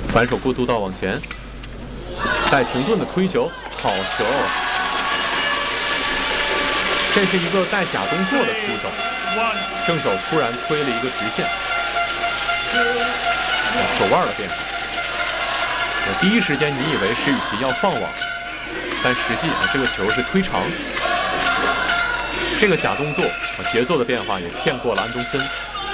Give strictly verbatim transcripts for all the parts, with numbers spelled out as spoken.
反手过渡到往前，带停顿的推球，好球！这是一个带假动作的出手，正手突然推了一个直线，手腕的变化。第一时间你以为石宇奇要放网，但实际啊这个球是推长。这个假动作节奏的变化也骗过了安东森。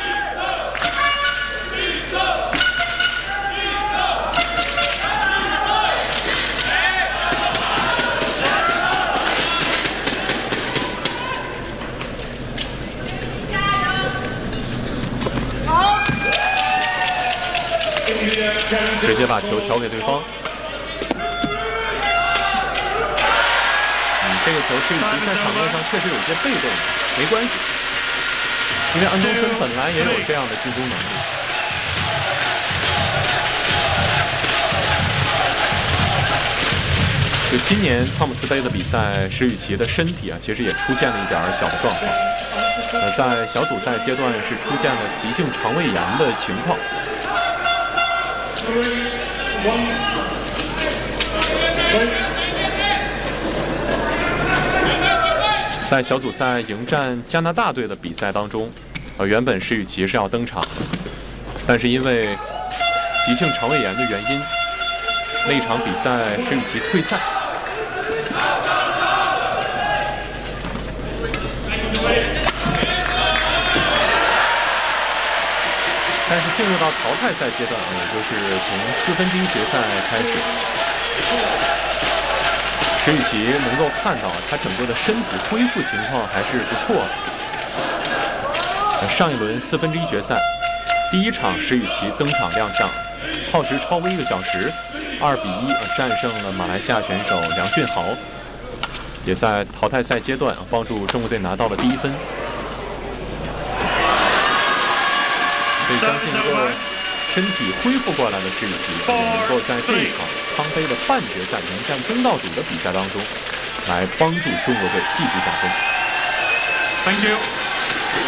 直接把球调给对方。嗯，这个球石宇奇在场面上确实有些被动，没关系，因为安东森本来也有这样的进攻能力。就今年汤姆斯杯的比赛，石宇奇的身体啊，其实也出现了一点小的状况。呃，在小组赛阶段是出现了急性肠胃炎的情况。在小组赛迎战加拿大队的比赛当中，呃，原本石宇奇是要登场，但是因为急性肠胃炎的原因，那场比赛石宇奇退赛。但是进入到淘汰赛阶段啊，也就是从四分之一决赛开始，石宇奇能够看到他整个的身体恢复情况还是不错的。上一轮四分之一决赛，第一场石宇奇登场亮相，耗时超过一个小时，二比一战胜了马来西亚选手梁俊豪，也在淘汰赛阶段帮助中国队拿到了第一分。所以相信一个身体恢复过来的石宇奇，也能够在这一场康杯的半决赛迎战东道主的比赛当中，来帮助中国队继续加分。 Thank you.